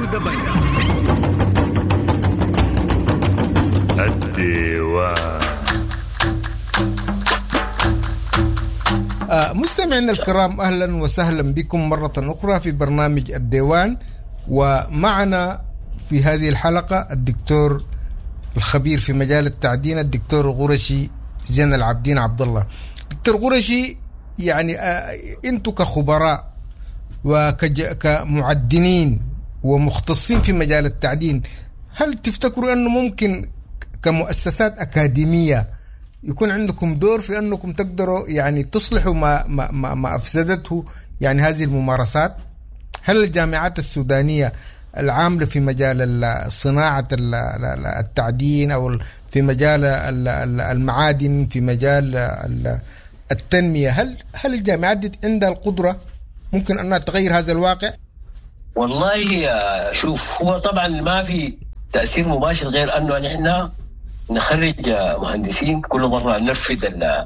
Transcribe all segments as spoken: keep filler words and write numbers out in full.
الديوان. آه مستمعينا الكرام، أهلا وسهلا بكم مرة أخرى في برنامج الديوان. ومعنا في هذه الحلقة الدكتور الخبير في مجال التعدين الدكتور غرشي زين العابدين عبد الله. دكتور غرشي، يعني آه أنتم كخبراء وكمعدنين ومختصين في مجال التعدين، هل تفتكروا أنه ممكن كمؤسسات أكاديمية يكون عندكم دور في أنكم تقدروا يعني تصلحوا ما, ما, ما, ما أفسدته يعني هذه الممارسات؟ هل الجامعات السودانية العاملة في مجال صناعة التعدين أو في مجال المعادن، في مجال التنمية، هل هل الجامعات دي عندها القدرة ممكن أنها تغير هذا الواقع؟ والله شوف، هو طبعا ما في تأثير مباشر غير أنه نحن نخرج مهندسين كل مرة نرفض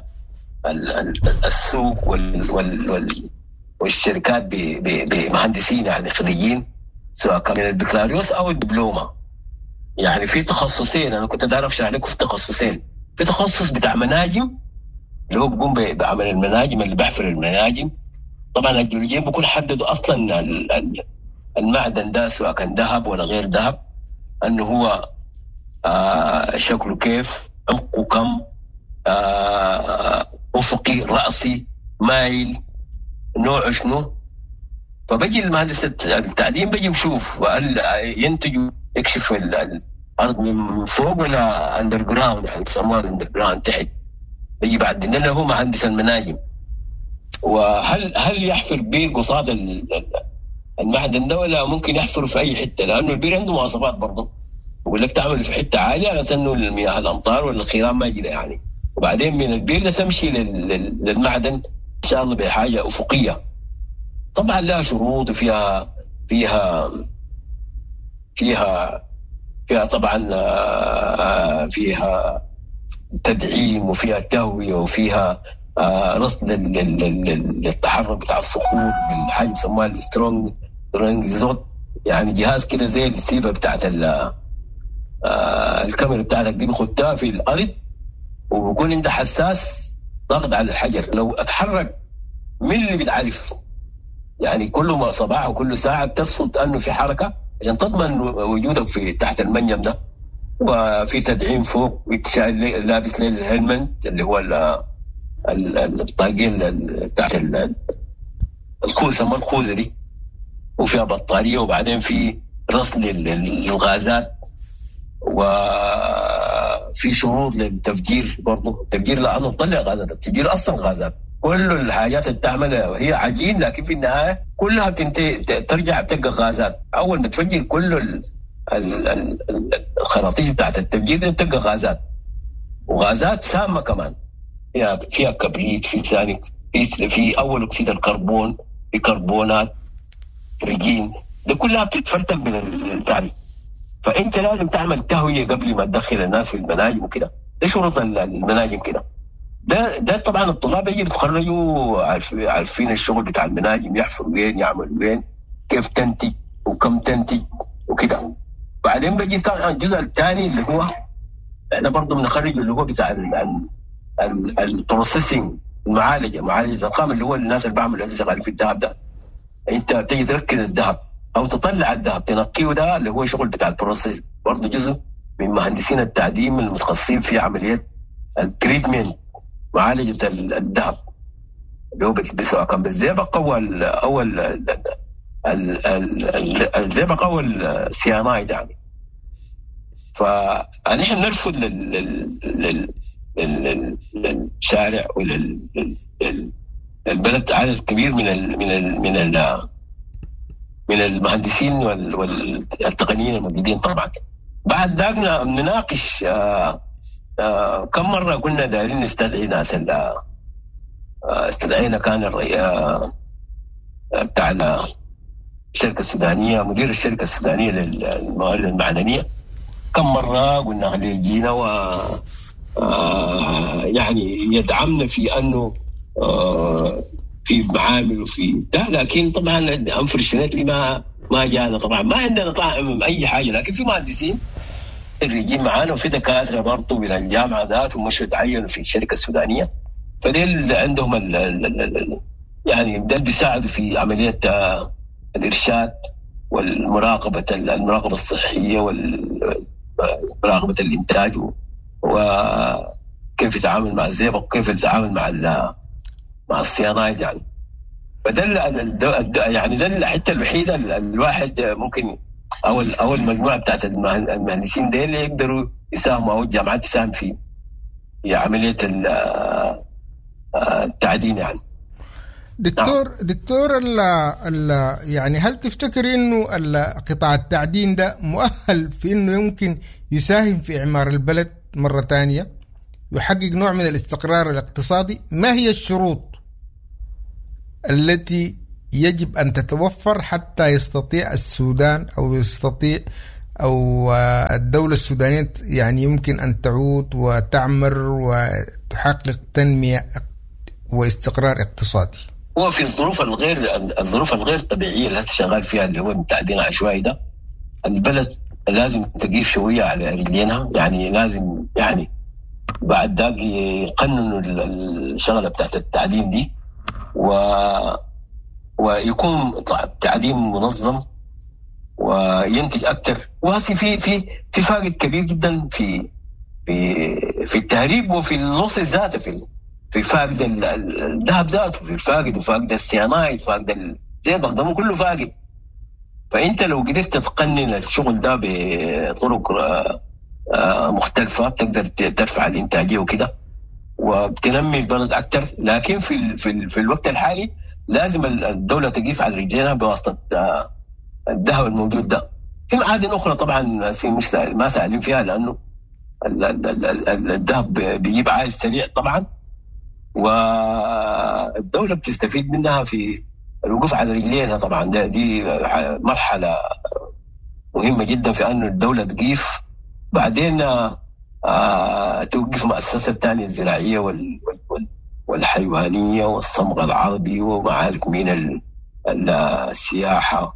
السوق وال وال والشركات بمهندسين يعني خريجين، سواء كان من البكالوريوس أو الدبلومة. يعني في تخصصين، أنا كنت داير أشرح لكم في تخصصين. في تخصص بتاع مناجم اللي هو بيقوم بعمل المناجم، اللي بيحفر المناجم. طبعا الجيولوجيين بيكون حددوا أصلا المعدن ده سواء كان ذهب ولا غير ذهب، أنه هو آه شكله كيف، عمقه كم، آه أفقي، رأسي، مايل، نوعه شنو. فبجي المهندس التعدين بجي بشوف هل ينتجوا يكشف الأرض من فوق ولا أندر جراوند، يعني بسموها أندر جراوند تحت. بجي بعد لأنه هو مهندس المناجم، وهل هل يحفر بير قصاد المعدن ده ولا ممكن يحفر في أي حتة، لأنه البير عنده مواصفات برضه. بقول لك تعمل في حتة عالية على سنه المياه الأمطار ولا الخيران ما يجي يعني، وبعدين من البير ده تمشي للمعدن إن شاء الله بحاجة أفقية. طبعا لها شروط وفيها فيها فيها فيها طبعا فيها تدعيم وفيها تهوية وفيها رصد للتحرك بتاع الصخور بالحاجة يسموها السترونج زوت، يعني جهاز كده زي السيبة بتاعت الكاميرا بتاعتك دي بخدها في الأرض، وبكون عنده حساس ضغط على الحجر. لو اتحرك من اللي بتعرف يعني كل صباح وكل ساعة بترصد أنه في حركة عشان تضمن وجودك في تحت المنجم ده. وفي تدعيم فوق، لابس للهلمنت اللي هو الطاقين تحت الخوذة، ما الخوذة دي، وفيها بطارية، وبعدين في رصد للغازات، وفي شروط للتفجير برضو. التفجير لأنه تطلع غازات، التفجير أصلا غازات. كل الحاجات اللي بتعملها هي عجين، لكن في النهاية كلها بتنتهي ترجع بتبقى غازات. أول ما تفجر كل الخراطيش بتاعت التفجير دي بتبقى غازات، وغازات سامة كمان. فيها فيها كبريت، في ثاني في أول أكسيد الكربون، في كربونات، رجين، ده كلها بتتفرتك من التعريف. فأنت لازم تعمل تهوية قبل ما تدخل الناس في المناجم وكده. ده شروط المناجم كده. ده ده طبعا الطلاب يجي يتخرجوا عارفين الشغل بتاع المناجم، يحفروا وين، يعملوا وين، كيف تنتج وكم تنتج وكده. بعدين بيجي طبعا الجزء الثاني اللي هو احنا برضه بنخرج اللي هو بتاع البروسيسنج، المعالجه، معالجه الخام، اللي هو الناس اللي بعملوا شغالين في الذهب ده. انت تيجي تركز الذهب او تطلع الذهب تنقيه، ده اللي هو شغل بتاع البروسيس، برضه جزء من مهندسين التعدين المتخصصين في عمليات التريتمنت، معالجه الذهب، اللي هو سواء كان بالزئبق او او الزئبق او السيانايد يعني. فنحن نرفض للشارع وللبلد عدد كبير من ال من ال من ال من المهندسين والتقنيين الموجودين. طبعا بعد ذاك نناقش آآ آآ كم مرة قلنا دايرين نستدعي ناس، استدعينا كان الرئيس بتاع الشركة السودانية، مدير الشركة السودانية للموارد المعدنية، كم مرة قلنا عليه جينا و يعني يدعمنا في أنه في معامل وفي ده، لكن طبعا أنفرشنتلي ما ما جانا طبعا، ما عندنا طاقم اي حاجه، لكن في مهندسين خريجين معانا وفي دكاتره برضه من الجامعه ذات ومشوا تعينوا في الشركه السودانيه. فديل عندهم ال ال ال يعني ده بيساعدوا في عمليه الارشاد والمراقبه المراقبه الصحيه ومراقبه الانتاج وكيف يتعامل مع الزئبق وكيف يتعامل مع مع الصيانات يعني. فدل يعني ده الحته الوحيده الواحد ممكن او او المجموعه بتاعت المهندسين دي اللي يقدروا يساهموا او الجامعات تساهم في في عمليه التعدين يعني. دكتور نعم. دكتور ال ال يعني هل تفتكر انه قطاع التعدين ده مؤهل في انه يمكن يساهم في اعمار البلد مره ثانيه، يحقق نوع من الاستقرار الاقتصادي؟ ما هي الشروط التي يجب أن تتوفر حتى يستطيع السودان أو يستطيع أو الدولة السودانية يعني يمكن أن تعود وتعمر وتحقق تنمية واستقرار اقتصادي؟ هو في الظروف الغير الظروف الغير طبيعية اللي هسه شغال فيها اللي هو التعدين العشوائي ده، البلد لازم تقيف شوية على رجلينها، يعني لازم يعني بعد ذاك يقننوا الشغلة بتاعت التعدين دي و ويكون تعدين منظم وينتج اكثر. وهسي في في في فارق كبير جدا في في في التهريب وفي اللص ذاته، في في فاقد الذهب ذاته، في الفاقد وفاقد الصيانات، فاقد الزئبق ده كله فاقد. فانت لو قدرت تقنن الشغل ده بطرق مختلفه بتقدر ترفع الانتاجيه وكده وبتنمي البلد اكثر. لكن في في في الوقت الحالي لازم الدوله تقيف على رجليها بواسطه الذهب الموجود ده. في معادن اخرى طبعا مش ما سالين فيها لانه الذهب بيجيب عائد سريع طبعا، والدوله بتستفيد منها في الوقوف على رجليها طبعا. ده دي مرحله مهمه جدا في انه الدوله تقيف، بعدين آه، توقف مؤسسة الثانية الزراعية وال وال والحيوانية والصمغ العربي ومعارك من السياحة،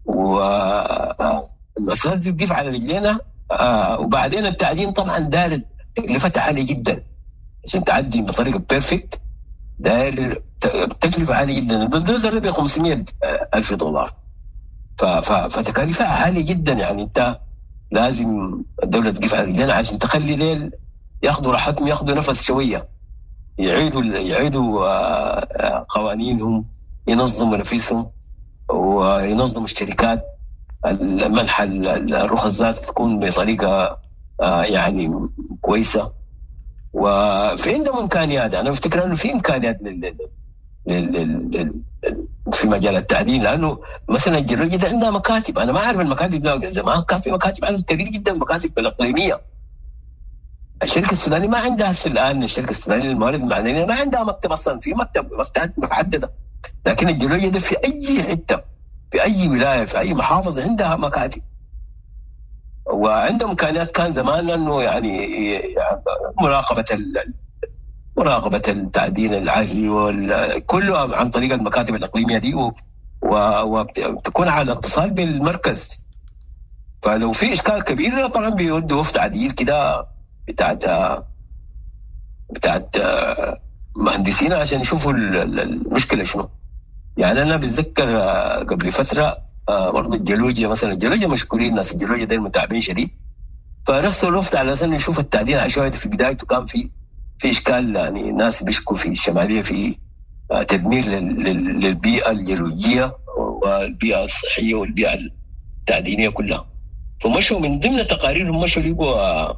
والمؤسسات دي تقف على رجلينا. آه، وبعدين التعدين طبعا دار تكلفتها عالية جدا عشان تعدي بطريقة بيرفكت، دار تكلفة عالية جدا. البلدوزر ب خمسمية ألف دولار، فتكاليفها عالية جدا. يعني انت لازم الدولة تقف على رجلينا عشان تخلي ليل ياخذوا راحتهم، ياخذوا نفس شوية، يعيدوا يعيدوا قوانينهم، ينظموا نفسهم وينظموا الشركات، المنح الرخص ذات تكون بطريقة يعني كويسة. وفي عندهم إمكانيات، أنا بفتكر أنه في إمكانيات لل لل في مجال التعدين، لانه مثلا الجيولوجيا ده عندها مكاتب. انا ما اعرف المكاتب ده زمان كان في مكاتب عدد كبير جدا، مكاتب الاقليميه. الشركه السودانيه ما عندها الان، الشركه السودانيه للموارد المعدنيه ما عندها مكتب اصلا، في مكتب مكتبات محدده. لكن الجيولوجيا ده في اي حته، في اي ولايه، في اي محافظه عندها مكاتب وعندهم امكانيات. كان زمان انه يعني مراقبه مراقبة التعدين العاجلي وكله عن طريق المكاتب الإقليمية دي، وتكون على اتصال بالمركز. فلو في إشكال كبير طبعا بيودوا وفد عديل كده بتاعت بتاعت مهندسين عشان يشوفوا المشكلة شنو. يعني أنا بتذكر قبل فترة برضو الجيولوجيا مثلا، الجيولوجيا مشكورين، الناس الجيولوجيا دي متعبين شديد، فرسلوا الوفد على أساس يشوف التعدين العشوائي في بدايته كان في في إشكال. يعني ناس بيشكوا في الشمالية في تدمير للبيئة الجيولوجية والبيئة الصحية والبيئة التعدينية كلها. فمشوا من ضمن تقاريرهم مشوا لقوا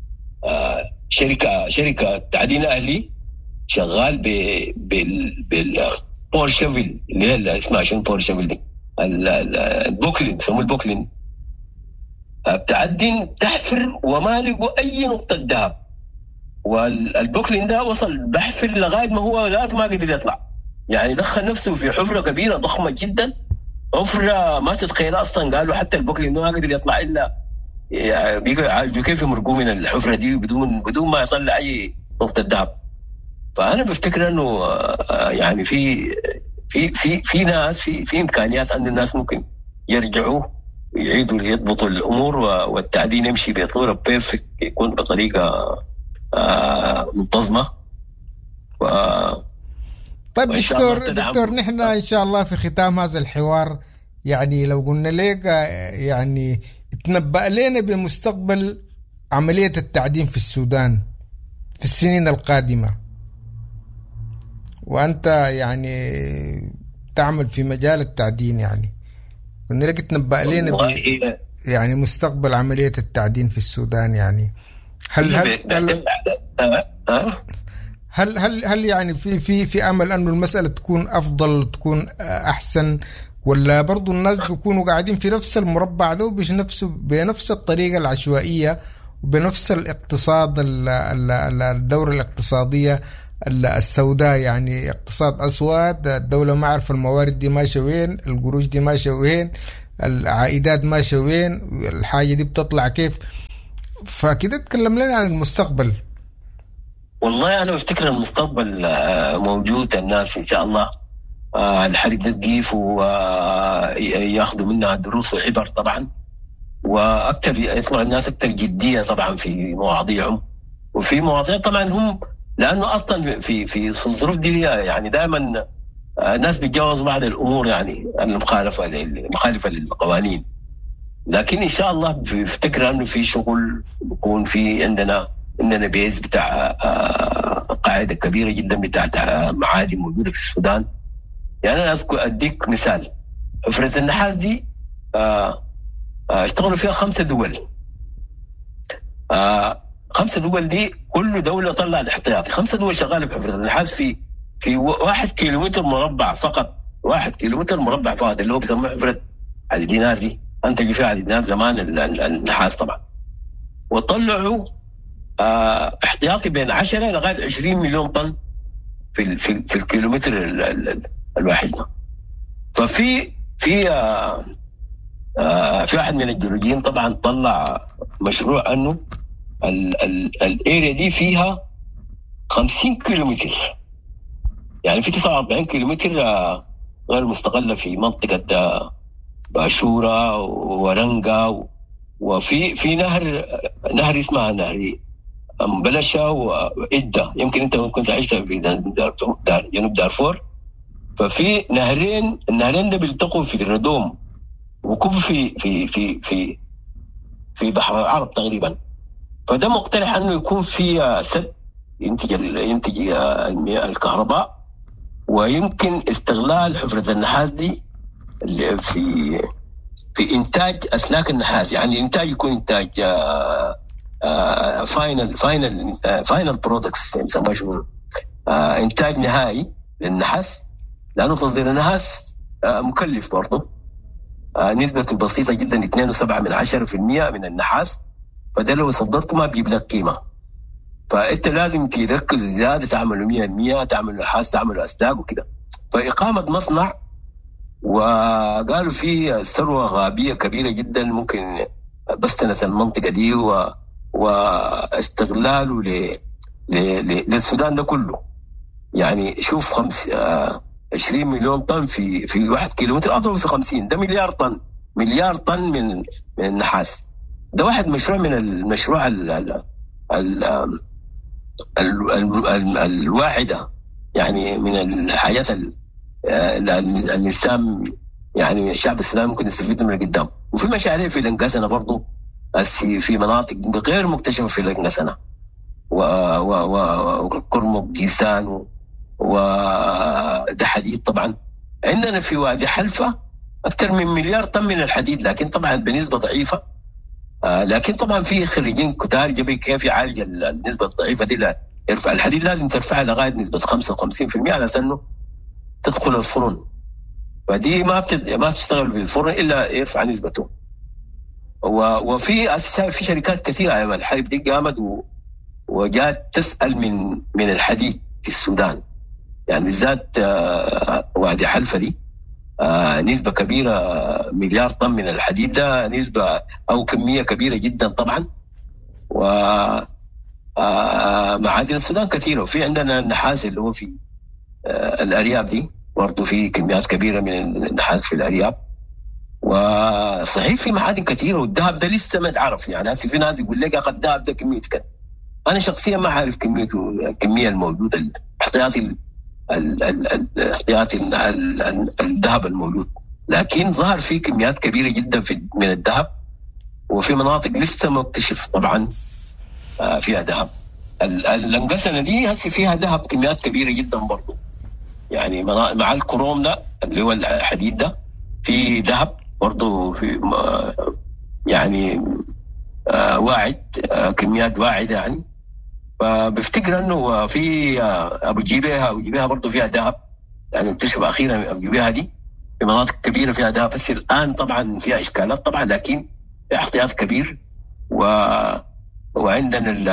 شركة شركة تعدين أهلي شغال بالبور شيفل اللي هي اسمها شنو بور شيفل دي، البوكلين يسموه البوكلين، بتعدين تحفر وما لقوا أي نقطة ذهب. والبوكلين ده وصل بحفر لغاية ما هو ذاته ما قدر يطلع، يعني دخل نفسه في حفرة كبيرة ضخمة جدا، حفرة ما تتخيل أصلا. قالوا حتى البوكلين ما قدر يطلع إلا يعني بيقوا يعالجوا كيف يمرقوا من الحفرة دي بدون بدون ما يطلع أي نقطة ذهب. فأنا بفتكر إنه يعني في في في في ناس في في إمكانيات أن الناس ممكن يرجعوا يعيدوا يضبطوا الأمور والتعدين يمشي بصورة بيرفكت، يكون بطريقة آه منتظمة. و... طيب دكتور دكتور نحن إن شاء الله في ختام هذا الحوار يعني لو قلنا لك يعني تنبأ لنا بمستقبل عملية التعدين في السودان في السنين القادمة، وأنت يعني تعمل في مجال التعدين، يعني قلنا لك تنبأ لنا يعني مستقبل عملية التعدين في السودان. يعني هل هل هل هل, هل, هل يعني في في في أمل أنه المسألة تكون أفضل تكون أحسن، ولا برضو الناس بيكونوا قاعدين في نفس المربع ده بنفس بنفس الطريقة العشوائية وبنفس الاقتصاد الدورة الاقتصادية السوداء، يعني اقتصاد أسود، الدولة ما عارفة الموارد دي ماشية وين، القروش دي ماشية وين، العائدات ماشية وين، الحاجة دي بتطلع كيف؟ فكده تكلم لنا عن المستقبل. والله أنا بفتكر المستقبل موجود، الناس إن شاء الله الحرب ده تقيف وياخذوا منها دروس وعبر طبعا، وأكثر يطلع الناس أكثر جدية طبعا في مواضيعهم وفي مواضيع طبعا هم، لأنه أصلا في في الظروف دي يعني دائما الناس بيتجاوز بعض الأمور يعني المخالفة المخالفة للقوانين، لكن إن شاء الله بفتكر أنه في شغل بيكون في عندنا عندنا بيز بتاع قاعدة كبيرة جدا بتاع معادن موجودة في السودان. يعني أنا أذكر أديك مثال، حفرة النحاس دي اشتغلوا فيها خمسة دول، خمسة دول دي كل دولة طلعت احتياطي، خمسة دول شغالة في حفرة النحاس في في واحد كيلومتر مربع فقط، واحد كيلومتر مربع فقط اللي هو بيسموه حفرة علي دينار دي، أنتج فيها علي دينار زمان النحاس طبعا، وطلعوا اه احتياطي بين عشرة لغاية عشرين مليون طن في في, في الكيلومتر ال ال الواحد ده. ففي في آه آه في واحد من الجيولوجيين طبعا طلع مشروع انه الاريا دي فيها خمسين كيلومتر، يعني في تسعة وأربعين كيلومتر آه غير مستقلة في منطقة آه باشورة ورنقة، وفي في نهر نهر اسمها نهر مبلشة وإدة، يمكن انت ممكن تعيش في جنوب دارفور. ففي نهرين، النهرين ده بيلتقوا في الردوم وكب في في في في في بحر العرب تقريبا، فده مقترح انه يكون في سد ينتج ينتج الكهرباء، ويمكن استغلال حفرة النحاس دي في في انتاج اسلاك النحاس، يعني انتاج يكون انتاج فاينل فاينل فاينل برودكتس يسموه شو انتاج نهائي للنحاس، لانه تصدير النحاس آه مكلف برضه، آه نسبته بسيطه جدا اثنين وسبعة من عشرة في المية من النحاس، فده لو صدرته ما بيجيب لك قيمه، فانت لازم تركز زياده، تعملوا مية بالمية، تعملوا نحاس، تعملوا اسلاك وكده. فاقامه مصنع، وقالوا فيه ثروه غابيه كبيره جدا ممكن بستنة المنطقه دي و واستغلاله ل... ل... للسودان ده كله. يعني شوف خمس آه عشرين مليون طن في في واحد كيلومتر، اضرب في خمسين، ده مليار طن، مليار طن من من النحاس. ده واحد مشروع من المشروع ال ال ال ال ال ال الواعده، يعني من الحاجات الانسان يعني الشعب السوداني ممكن يستفيد منها قدام. وفي مشاريع في الانقسنه برضه في مناطق غير مكتشفه في الانقسنه وكرمك جيسان وده حديد. طبعا عندنا في وادي حلفة أكثر من مليار طن من الحديد، لكن طبعا بنسبة ضعيفة، آه لكن طبعا في خريجين كتار جبي كيف يعالج النسبة الضعيفة دي. لا يرفع الحديد لازم ترفعها لغاية نسبة خمسة وخمسين في المية على أنه تدخل الفرن، فدي ما بتد... ما بتشتغل في الفرن إلا يرفع نسبته. و... وفي أساسا في شركات كثيرة على الحرب دي قامت و... وجات تسأل من من الحديد في السودان، يعني بالذات آه وادي حلفة دي آه نسبة كبيرة، آه مليار طن من الحديد، ده نسبة أو كمية كبيرة جدا طبعا. و آه معادن السودان كثيرة، وفي عندنا النحاس اللي هو في آه الأرياب دي برضو في كميات كبيرة من النحاس في الأرياب. وصحيح في معادن كثيره والذهب ده لسه ما اتعرف. يعني هسه في ناس يقول لك اخذ الذهب ده كميه كذا، انا شخصيا ما عارف كميته، الكميه الموجوده، الاحتياطي الاحتياطي الذهب الموجود، لكن ظهر في كميات كبيره جدا في من الذهب، وفي مناطق لسه ما اكتشف طبعا فيها ذهب. الانقسنه دي هسه فيها ذهب كميات كبيره جدا برضه، يعني مع الكروم ده اللي هو الحديد ده في ذهب برضه، في يعني واعد، كميات واعده يعني. فبفتكر انه في ابو جيبيها ابو جيبيها برضه فيها ذهب، يعني اكتشف اخيرا ابو جيبيها دي في مناطق كبيره فيها ذهب، بس الان طبعا فيها اشكالات طبعا، لكن احتياط كبير. و وعندنا ال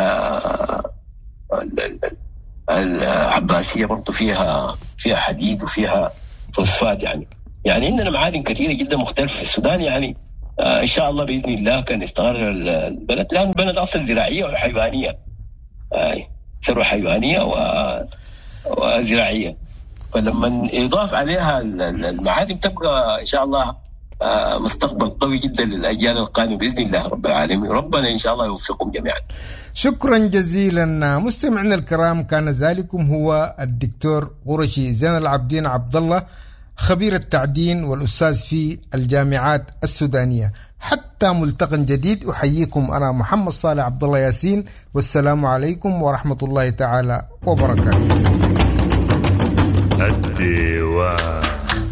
العباسيه برضه فيها فيها حديد وفيها فوسفات، يعني يعني عندنا معادن كثيره جدا مختلفه في السودان. يعني آه ان شاء الله باذن الله كان يستقر البلد، لان البلد اصلا زراعيه وحيوانيه، آه ثروه حيوانيه و... وزراعيه، فلما يضاف عليها المعادن تبقى ان شاء الله آه مستقبل قوي جدا للاجيال القادمه باذن الله رب العالمين. ربنا ان شاء الله يوفقكم جميعا. شكرا جزيلا مستمعينا الكرام، كان ذلكم هو الدكتور قرشي زين العابدين عبد الله، خبير التعدين والأستاذ في الجامعات السودانية. حتى ملتقى جديد، أحييكم أنا محمد صالح عبد الله ياسين، والسلام عليكم ورحمة الله تعالى وبركاته. الديوان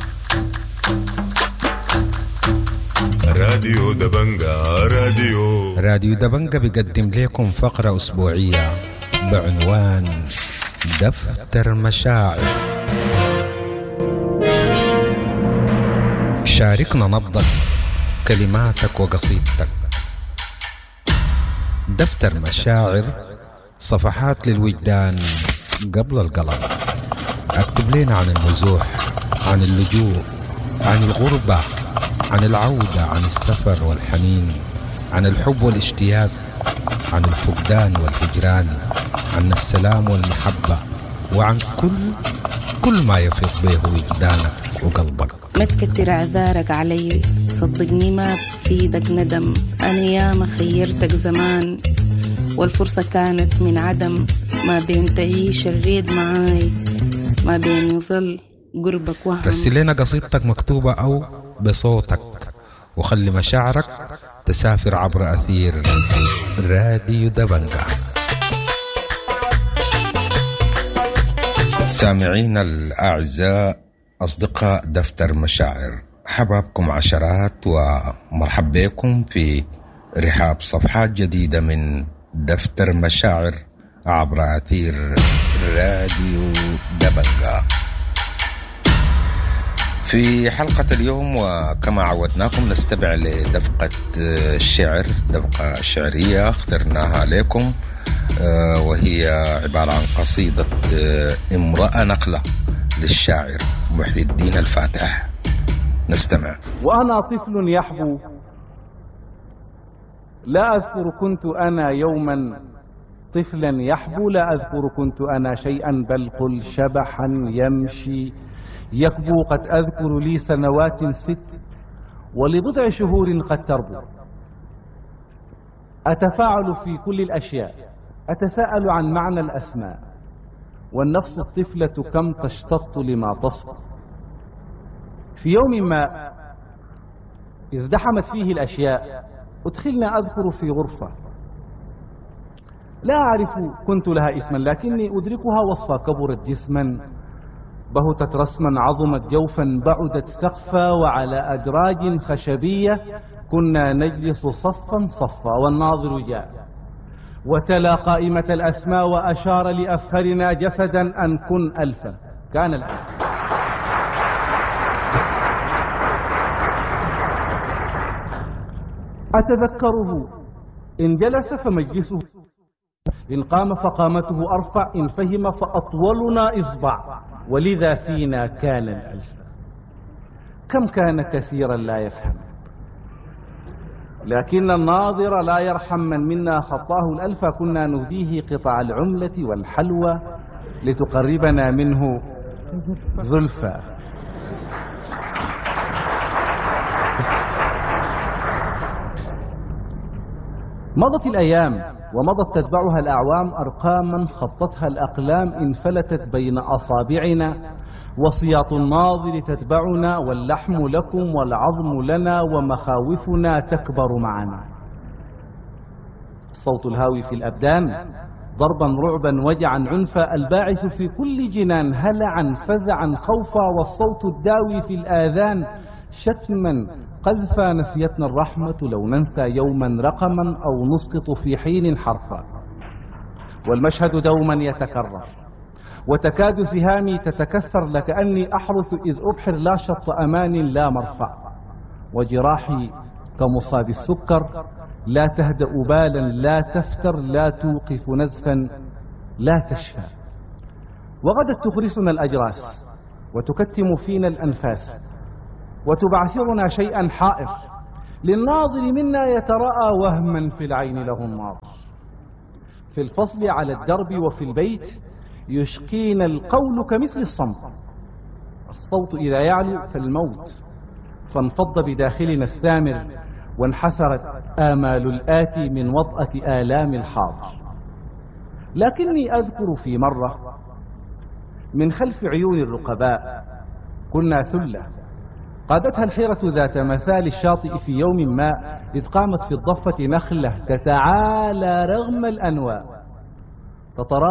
راديو دبنجا راديو راديو دبنجا بيقدم لكم فقرة أسبوعية بعنوان دفتر مشاعر. شاركنا نبضك، كلماتك وقصيدتك. دفتر مشاعر، صفحات للوجدان قبل القلم. اكتب لنا عن النزوح، عن اللجوء، عن الغربة، عن العودة، عن السفر والحنين، عن الحب والاشتياق، عن الفقدان والهجران، عن السلام والمحبة، وعن كل كل ما يفيض به وجدانك وقلبك. ما تكتر اعذارك علي، صدقني ما بفيدك ندم. انا ياما خيرتك زمان والفرصة كانت من عدم، ما بين تعيش الريد معاي، ما بين يظل قربك وهم. رسل لنا قصيدتك مكتوبة أو بصوتك، وخلي مشاعرك تسافر عبر أثير راديو دبنجا. سامعين الأعزاء، أصدقاء دفتر مشاعر، حبابكم عشرات ومرحب بكم في رحاب صفحات جديدة من دفتر مشاعر عبر أثير راديو دبنجا. في حلقة اليوم وكما عودناكم نستمع لدفقة الشعر، دفقة شعرية اخترناها لكم، وهي عبارة عن قصيدة امرأة نقلة للشاعر محي الدين الفاتح. نستمع. وأنا طفل يحبو، لا أذكر كنت أنا يوما طفلا يحبو، لا أذكر كنت أنا شيئا، بل قل شبحا يمشي يكبو. قد أذكر لي سنوات ست ولبضع شهور قد تربو. أتفاعل في كل الأشياء، أتساءل عن معنى الأسماء، والنفس الطفلة كم تشتط لما تصبر. في يوم ما ازدحمت فيه الأشياء أدخلنا أذكر في غرفة لا أعرف كنت لها اسما، لكني أدركها وصفا. كبرت جسما، بهتت رسما، عظمت جوفا، بعدت سقفا، وعلى أدراج خشبية كنا نجلس صفا صفا. والناظر جاء وتلا قائمة الأسماء وأشار لأفهرنا جسدا أن كن ألفا. كان الألف. أتذكره إن جلس فمجلسه، إن قام فقامته أرفع، إن فهم فأطولنا إصبع، ولذا فينا كان الألف. كم كان كثيرا لا يفهم، لكن الناظر لا يرحم من منا خطاه الألف. كنا نهديه قطع العملة والحلوى لتقربنا منه زلفى. مضت الأيام ومضت تتبعها الأعوام، أرقاما خطتها الأقلام انفلتت بين أصابعنا، وصياط الناظر تتبعنا، واللحم لكم والعظم لنا، ومخاوفنا تكبر معنا. الصوت الهاوي في الأبدان ضربا رعبا وجعا عنفا، الباعث في كل جنان هلعا فزعا خوفا، والصوت الداوي في الآذان شتما قذفا. نسيتنا الرحمة لو ننسى يوما رقما، أو نسقط في حين حرفا. والمشهد دوما يتكرر، وتكاد سهامي تتكسر، لكأني أحرث إذ أبحر لا شط أمان لا مرفع. وجراحي كمصاب السكر لا تهدأ بالا لا تفتر، لا توقف نزفا لا تشفى. وغدت تخرسنا الأجراس وتكتم فينا الأنفاس، وتبعثرنا شيئا حائر، للناظر منا يتراءى وهما في العين له الناظر. في الفصل على الدرب وفي البيت يشقينا القول كمثل الصمت، الصوت إذا يعلو فالموت، فانفض بداخلنا السامر، وانحسرت آمال الآتي من وطأة آلام الحاضر. لكني أذكر في مرة من خلف عيون الرقباء كنا ثلة قادتها الحيرة ذات مسال الشاطئ في يوم ما، إذ قامت في الضفة نخلة تتعالى رغم الأنواء، تترا